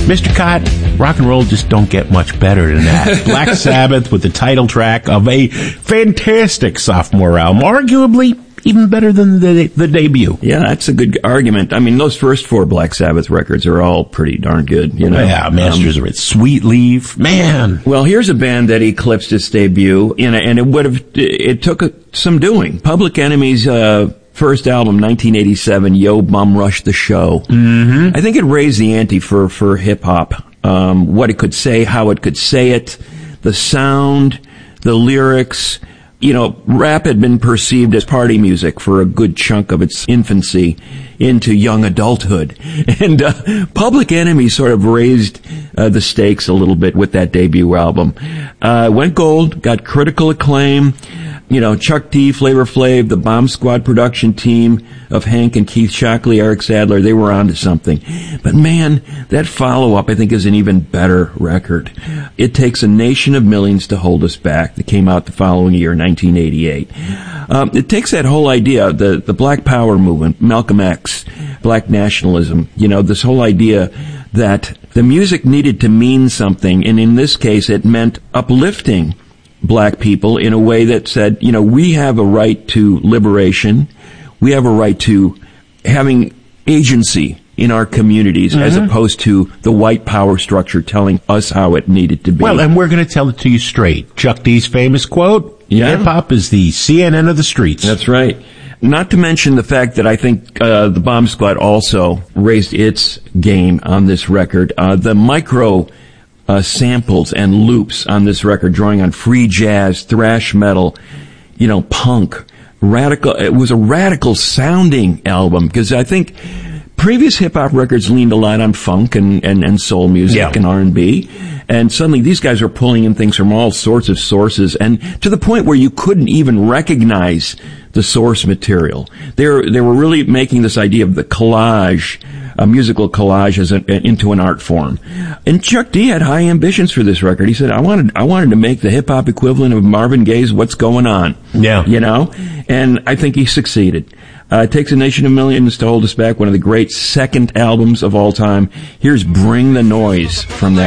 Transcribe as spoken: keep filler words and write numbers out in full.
Mister Cott, rock and roll just don't get much better than that. Black Sabbath with the title track of a fantastic sophomore album, arguably even better than the the debut. Yeah, that's a good argument. I mean, those first four Black Sabbath records are all pretty darn good, you know. Yeah, Masters um, of It, Sweet Leaf, man. Well, here's a band that eclipsed its debut, and, and it would have, it took some doing. Public Enemy's uh, first album, nineteen eighty-seven, Yo Bum Rush the Show. Mm-hmm. I think it raised the ante for, for hip-hop. Um, what it could say, how it could say it, the sound, the lyrics. You know, rap had been perceived as party music for a good chunk of its infancy into young adulthood. And uh, Public Enemy sort of raised uh, the stakes a little bit with that debut album. Uh, went gold, got critical acclaim. You know, Chuck D, Flavor Flav, the Bomb Squad production team of Hank and Keith Shockley, Eric Sadler, they were onto something. But man, that follow-up, I think, is an even better record. It Takes a Nation of Millions to Hold Us Back, that came out the following year, nineteen eighty-eight. Um, it takes that whole idea, the, the Black Power movement, Malcolm X, Black nationalism, you know, this whole idea that the music needed to mean something, and in this case, it meant uplifting Black people in a way that said, you know, we have a right to liberation. We have a right to having agency in our communities, mm-hmm. as opposed to the white power structure telling us how it needed to be. Well, and we're going to tell it to you straight. Chuck D's famous quote, yeah. hip-hop is the C N N of the streets. That's right. Not to mention the fact that I think uh, the Bomb Squad also raised its game on this record. Uh, the micro Uh, samples and loops on this record, drawing on free jazz, thrash metal, you know, punk, radical. It was a radical sounding album, because I think previous hip hop records leaned a lot on funk and, and, and soul music, yeah. and R and B. And suddenly these guys were pulling in things from all sorts of sources, and to the point where you couldn't even recognize the source material. They were, they were really making this idea of the collage, a musical collage, as a, into an art form. And Chuck D had high ambitions for this record. He said, I wanted, I wanted to make the hip hop equivalent of Marvin Gaye's What's Going On. Yeah. You know? And I think he succeeded. Uh, it Takes a Nation of Millions to Hold Us Back, one of the great second albums of all time. Here's Bring the Noise from that.